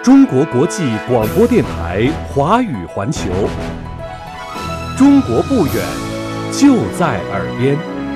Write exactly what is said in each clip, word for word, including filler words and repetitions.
中国国际广播电台华语环球，中国不远，就在耳边。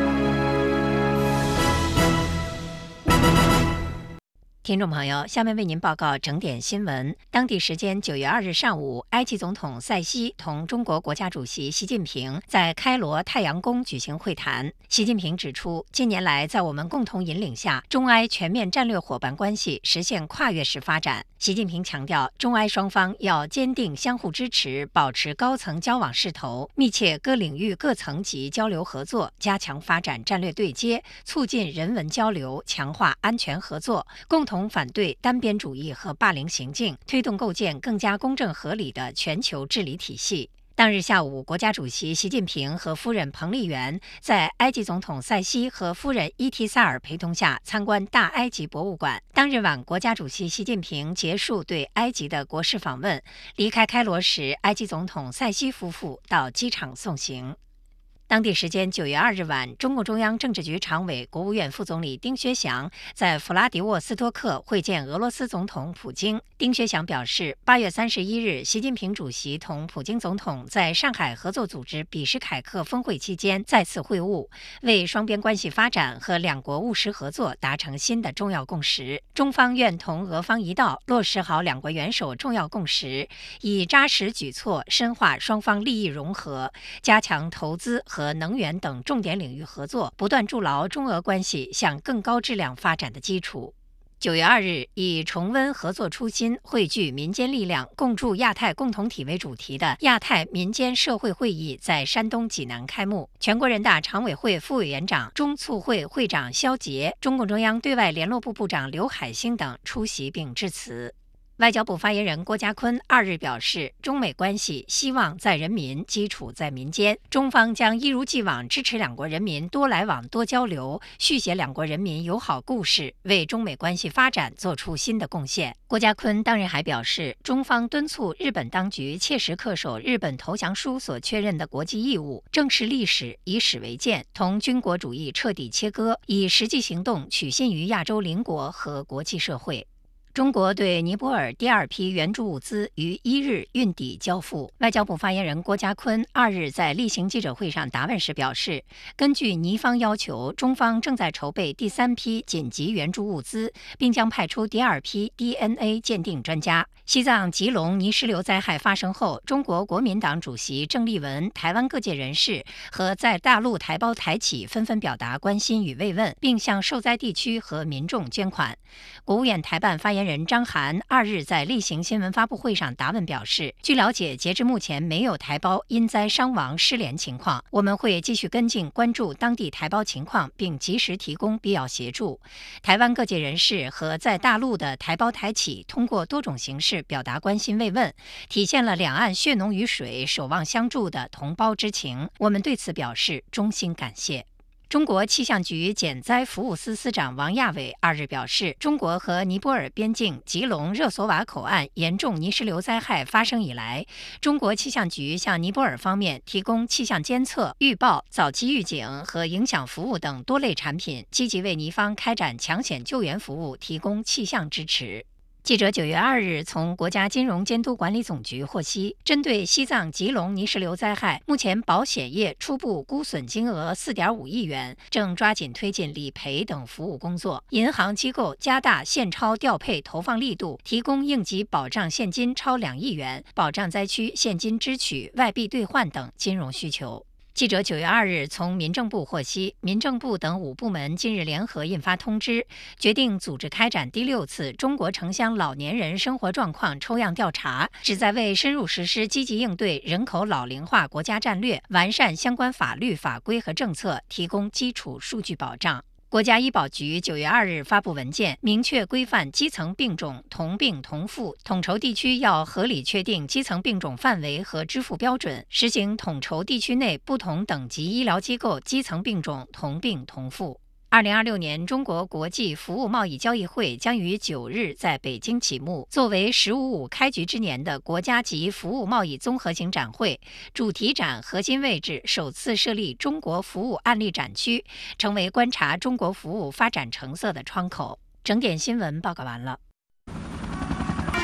听众朋友，下面为您报告整点新闻。当地时间九月二日上午，埃及总统塞西同中国国家主席习近平在开罗太阳宫举行会谈。习近平指出，近年来在我们共同引领下，中埃全面战略伙伴关系实现跨越式发展。习近平强调，中埃双方要坚定相互支持，保持高层交往势头，密切各领域各层级交流合作，加强发展战略对接，促进人文交流，强化安全合作，共同反对单边主义和霸凌行径，推动构建更加公正合理的全球治理体系。当日下午，国家主席习近平和夫人彭丽媛在埃及总统塞西和夫人伊提萨尔陪同下参观大埃及博物馆。当日晚，国家主席习近平结束对埃及的国事访问，离开开罗时，埃及总统塞西夫妇到机场送行。当地时间九月二日晚，中共中央政治局常委、国务院副总理丁薛祥在弗拉迪沃斯托克会见俄罗斯总统普京。丁薛祥表示，八月三十一日，习近平主席同普京总统在上海合作组织比什凯克峰会期间再次会晤，为双边关系发展和两国务实合作达成新的重要共识。中方愿同俄方一道，落实好两国元首重要共识，以扎实举措深化双方利益融合，加强投资和能源等重点领域合作，不断筑牢中俄关系向更高质量发展的基础。九月二日，以重温合作初心、汇聚民间力量、共筑亚太共同体为主题的亚太民间社会会议在山东济南开幕。全国人大常委会副委员长、中促会会长肖捷、中共中央对外联络部部长刘海星等出席并致辞。外交部发言人郭家坤二日表示，中美关系希望在人民，基础在民间，中方将一如既往支持两国人民多来往、多交流，续写两国人民友好故事，为中美关系发展做出新的贡献。郭家坤当日还表示，中方敦促日本当局切实恪守日本投降书所确认的国际义务，正视历史，以史为鉴，同军国主义彻底切割，以实际行动取信于亚洲邻国和国际社会。中国对尼泊尔第二批援助物资于一日运抵交付。外交部发言人郭家坤二日在例行记者会上答问时表示，根据尼方要求，中方正在筹备第三批紧急援助物资，并将派出第二批 D N A 鉴定专家。西藏吉隆泥石流灾害发生后，中国国民党主席郑丽文、台湾各界人士和在大陆台胞台企纷纷表达关心与慰问，并向受灾地区和民众捐款。国务院台办发言人张涵二日在例行新闻发布会上答问表示，据了解，截至目前没有台胞因灾伤亡失联情况，我们会继续跟进关注当地台胞情况，并及时提供必要协助。台湾各界人士和在大陆的台胞台企通过多种形式表达关心慰问，体现了两岸血浓于水、守望相助的同胞之情，我们对此表示衷心感谢。中国气象局减灾服务司司长王亚伟二日表示，中国和尼泊尔边境吉隆热索瓦口岸严重泥石流灾害发生以来，中国气象局向尼泊尔方面提供气象监测、预报、早期预警和影响服务等多类产品，积极为尼方开展抢险救援服务提供气象支持。记者九月二日从国家金融监督管理总局获悉，针对西藏吉隆泥石流灾害，目前保险业初步估损金额 四点五亿元，正抓紧推进理赔等服务工作。银行机构加大现钞调配投放力度，提供应急保障现金超两亿元，保障灾区现金支取、外币兑换等金融需求。记者九月二日从民政部获悉，民政部等五部门近日联合印发通知，决定组织开展第六次中国城乡老年人生活状况抽样调查，旨在为深入实施积极应对人口老龄化国家战略，完善相关法律法规和政策，提供基础数据保障。国家医保局九月二日发布文件，明确规范基层病种同病同付，统筹地区要合理确定基层病种范围和支付标准，实行统筹地区内不同等级医疗机构基层病种同病同付。二零二六年中国国际服务贸易交易会将于九日在北京启幕，作为“十五五”开局之年的国家级服务贸易综合型展会，主题展核心位置首次设立中国服务案例展区，成为观察中国服务发展成色的窗口。整点新闻报告完了。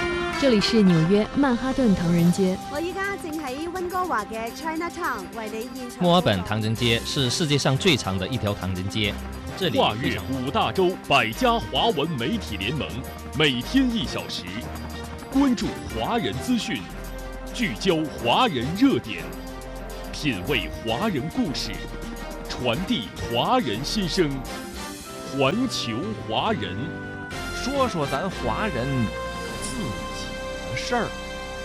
这里是紐約曼哈頓唐人街。 我依家正喺溫哥華嘅 Chinatown 為你現場。 墨爾本唐人街是世界上最長的一條唐人街，這裡跨越五大洲百家華文媒體聯盟，每天一小時，關注華人資訊，聚焦華人熱點，品味華人故事，傳遞華人心聲，環球華人， 說說咱華人自己的事兒。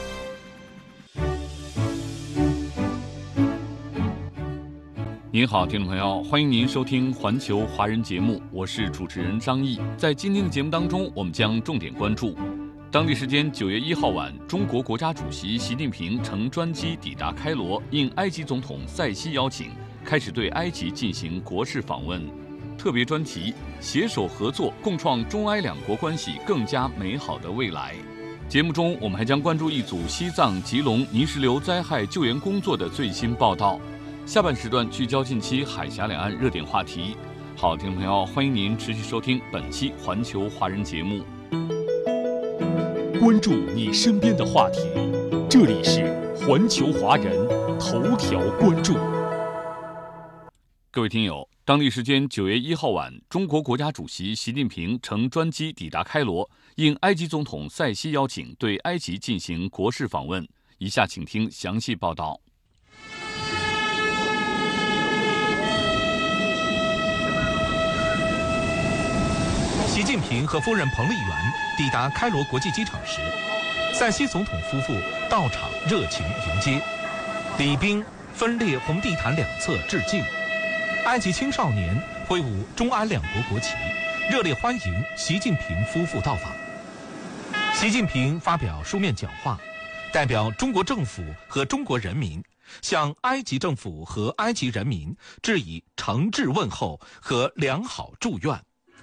您好，听众朋友，欢迎您收听环球华人节目，我是主持人张毅。在今天的节目当中，我们将重点关注当地时间九月一号晚，中国国家主席习近平乘专机抵达开罗，应埃及总统塞西邀请，开始对埃及进行国事访问。特别专题：携手合作，共创中埃两国关系更加美好的未来。节目中，我们还将关注一组西藏吉隆泥石流灾害救援工作的最新报道。下半时段聚焦近期海峡两岸热点话题。好，听众朋友，欢迎您持续收听本期环球华人节目。 关注你身边的话题，这里是环球华人头条关注。 各位听友，当地时间九月一号晚，中国国家主席习近平乘专机抵达开罗，应埃及总统塞西邀请，对埃及进行国事访问。以下请听详细报道。 习近平和夫人彭丽媛抵达开罗国际机场时，塞西总统夫妇到场热情迎接，礼宾分列红地毯两侧致敬。埃及青少年挥舞中埃两国国旗，热烈欢迎习近平夫妇到访。习近平发表书面讲话，代表中国政府和中国人民，向埃及政府和埃及人民致以诚挚问候和良好祝愿。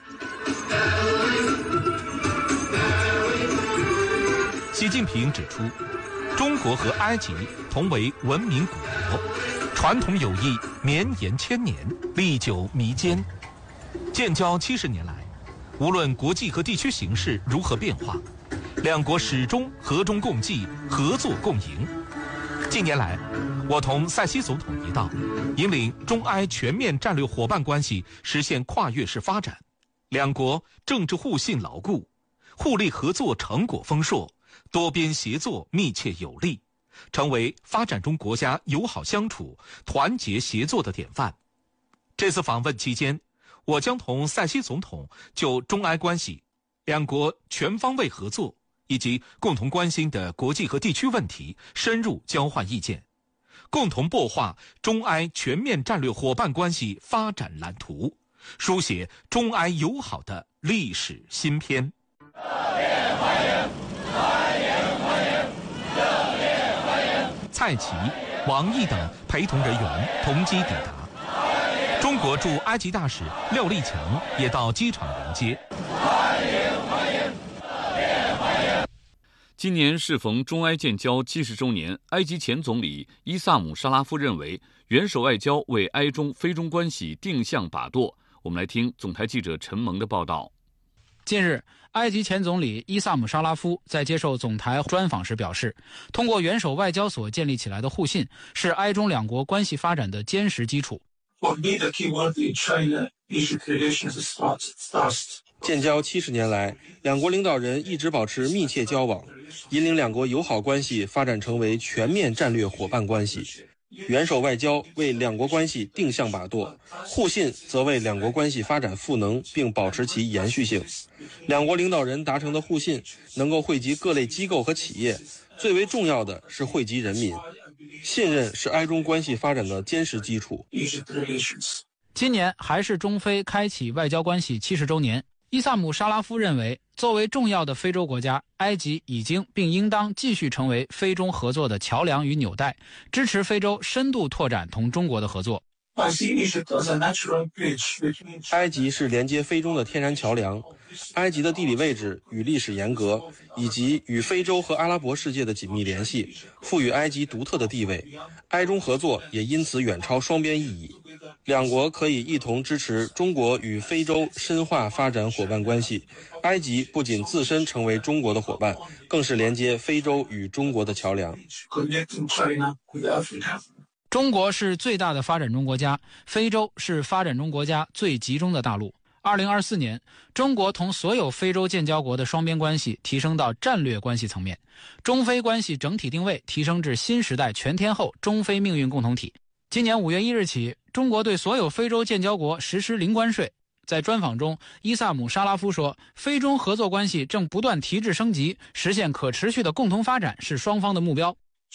习近平指出，中国和埃及同为文明古国，传统友谊绵延千年，历久弥坚。建交七十年来，无论国际和地区形势如何变化，两国始终和衷共济，合作共赢。近年来，我同塞西总统一道，引领中埃全面战略伙伴关系实现跨越式发展，两国政治互信牢固，互利合作成果丰硕，多边协作密切有力，成为发展中国家友好相处、团结协作的典范。这次访问期间，我将同塞西总统就中埃关系、两国全方位合作以及共同关心的国际和地区问题深入交换意见，共同擘画中埃全面战略伙伴关系发展蓝图，书写中埃友好的历史新篇。热烈欢迎，欢迎欢迎，热烈欢迎！蔡奇、王毅等陪同人员同机抵达。中国驻埃及大使廖立强也到机场迎接。欢迎欢迎，热烈欢迎！ 今年适逢中埃建交七十周年，埃及前总理伊萨姆·沙拉夫认为，元首外交为埃中非中关系定向把舵。我们来听总台记者陈萌的报道。 近日，埃及前总理伊萨姆·沙拉夫在接受总台专访时表示，通过元首外交所建立起来的互信，是埃中两国关系发展的坚实基础。 建交七十年来，两国领导人一直保持密切交往，引领两国友好关系发展成为全面战略伙伴关系。元首外交为两国关系定向把舵，互信则为两国关系发展赋能并保持其延续性。两国领导人达成的互信能够惠及各类机构和企业，最为重要的是惠及人民。信任是埃中关系发展的坚实基础。 今年还是中非开启外交关系七十周年，伊萨姆·沙拉夫认为，作为重要的非洲国家，埃及已经并应当继续成为非中合作的桥梁与纽带，支持非洲深度拓展同中国的合作。 埃及是连接非中的天然桥梁，埃及的地理位置与历史沿革，以及与非洲和阿拉伯世界的紧密联系，赋予埃及独特的地位。埃中合作也因此远超双边意义。 两国可以一同支持中国与非洲深化发展伙伴关系。埃及不仅自身成为中国的伙伴，更是连接非洲与中国的桥梁。 中国是最大的发展中国家，非洲是发展中国家最集中的大陆。二零二四年，中国同所有非洲建交国的双边关系提升到战略关系层面，中非关系整体定位提升至新时代全天候中非命运共同体。今年五月一日起，中国对所有非洲建交国实施零关税。在专访中，伊萨姆·沙拉夫说，非中合作关系正不断提质升级，实现可持续的共同发展是双方的目标。